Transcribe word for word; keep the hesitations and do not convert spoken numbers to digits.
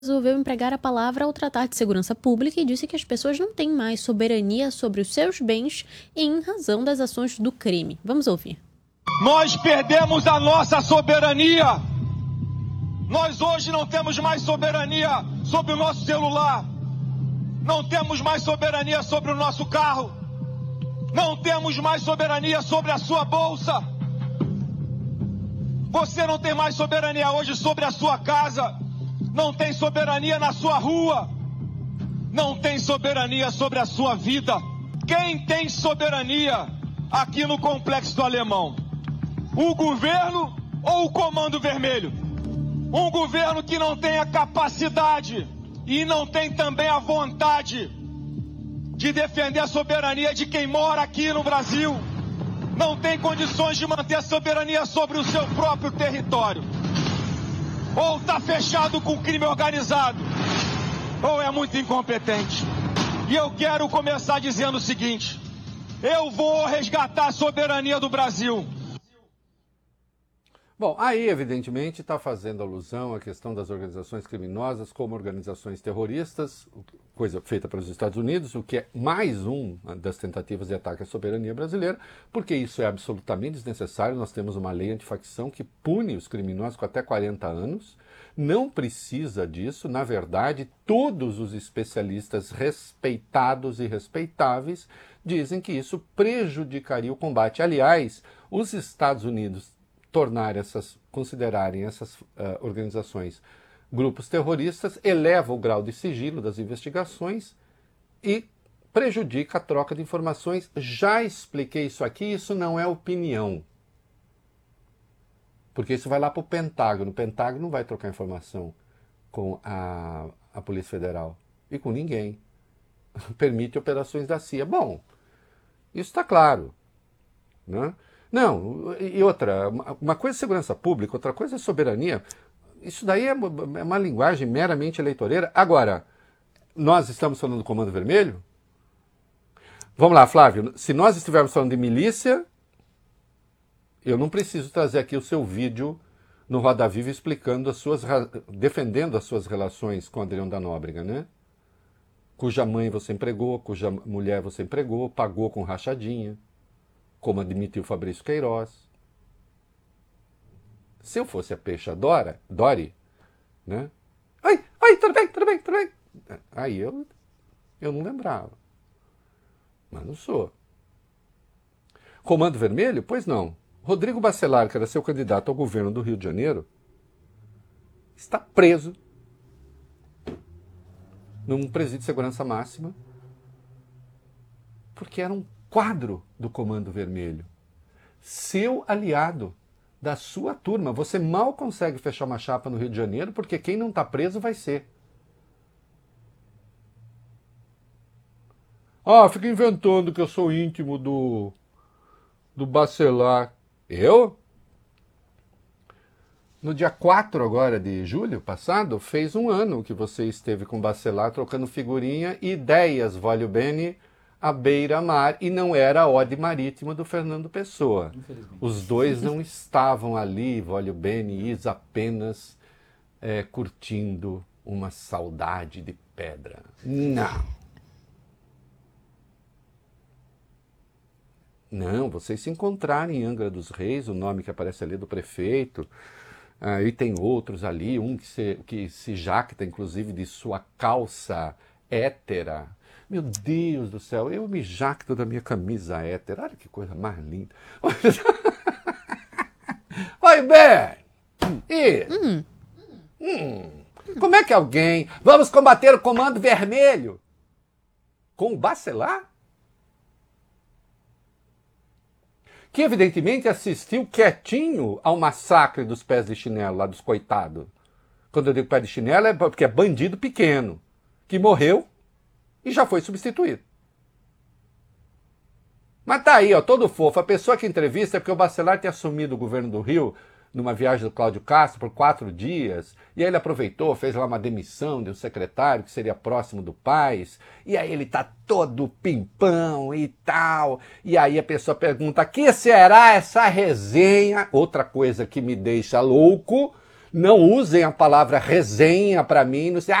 resolveu empregar a palavra ao tratar de segurança pública e disse que as pessoas não têm mais soberania sobre os seus bens em razão das ações do crime. Vamos ouvir. Nós perdemos a nossa soberania. Nós hoje não temos mais soberania sobre o nosso celular. Não temos mais soberania sobre o nosso carro. Não temos mais soberania sobre a sua bolsa. Você não tem mais soberania hoje sobre a sua casa. Não tem soberania na sua rua. Não tem soberania sobre a sua vida. Quem tem soberania aqui no Complexo do Alemão? O governo ou o Comando Vermelho? Um governo que não tem a capacidade e não tem também a vontade de defender a soberania de quem mora aqui no Brasil. Não tem condições de manter a soberania sobre o seu próprio território. Ou está fechado com o crime organizado, ou é muito incompetente. E eu quero começar dizendo o seguinte: eu vou resgatar a soberania do Brasil. Bom, aí evidentemente está fazendo alusão à questão das organizações criminosas como organizações terroristas, coisa feita pelos Estados Unidos, o que é mais um das tentativas de ataque à soberania brasileira, porque isso é absolutamente desnecessário. Nós temos uma lei antifacção que pune os criminosos com até quarenta anos, não precisa disso. Na verdade, todos os especialistas respeitados e respeitáveis dizem que isso prejudicaria o combate. Aliás, os Estados Unidos tornar essas, considerarem essas uh, organizações grupos terroristas, eleva o grau de sigilo das investigações e prejudica a troca de informações. Já expliquei isso aqui, isso não é opinião. Porque isso vai lá para o Pentágono. O Pentágono não vai trocar informação com a, a Polícia Federal e com ninguém. Permite operações da C I A. Bom, isso está claro, né? Não, e outra, uma coisa é segurança pública, outra coisa é soberania. Isso daí é uma linguagem meramente eleitoreira. Agora, nós estamos falando do Comando Vermelho? Vamos lá, Flávio, se nós estivermos falando de milícia, eu não preciso trazer aqui o seu vídeo no Roda Viva explicando as suas, defendendo as suas relações com Adriano da Nóbrega, né? Cuja mãe você empregou, cuja mulher você empregou, pagou com rachadinha, como admitiu Fabrício Queiroz. Se eu fosse a Peixa Dora, Dori, né? Oi, oi, tudo bem, tudo bem, tudo bem. Aí eu, eu não lembrava. Mas não sou. Comando Vermelho? Pois não. Rodrigo Bacelar, que era seu candidato ao governo do Rio de Janeiro, está preso num presídio de segurança máxima porque era um quadro do Comando Vermelho, seu aliado, da sua turma. Você mal consegue fechar uma chapa no Rio de Janeiro porque quem não está preso vai ser. Ah, fica inventando que eu sou íntimo do, do Bacelar. Eu? No dia quatro agora de julho passado, fez um ano que você esteve com o Bacelar trocando figurinha e ideias, voglio bene, à beira-mar, e não era a ode marítima do Fernando Pessoa. Os dois não estavam ali, voglio bene, is apenas é, curtindo uma saudade de pedra. Não. Não, vocês se encontraram em Angra dos Reis, o nome que aparece ali do prefeito, ah, e tem outros ali, um que se, que se jacta, inclusive, de sua calça hétera. Meu Deus do céu, eu me jacto da minha camisa hétera. Olha que coisa mais linda. Oi, Ben! E? Hum. Hum. Como é que alguém... Vamos combater o Comando Vermelho com o Bacelar? Que evidentemente assistiu quietinho ao massacre dos pés de chinelo, lá dos coitados. Quando eu digo pé de chinelo é porque é bandido pequeno, que morreu e já foi substituído. Mas tá aí, ó, todo fofo. A pessoa que entrevista é porque o Bacelar tinha assumido o governo do Rio numa viagem do Cláudio Castro por quatro dias, e aí ele aproveitou, fez lá uma demissão de um secretário que seria próximo do Paes, e aí ele tá todo pimpão e tal, e aí a pessoa pergunta, que será essa resenha? Outra coisa que me deixa louco, Não usem a palavra resenha para mim, não sei,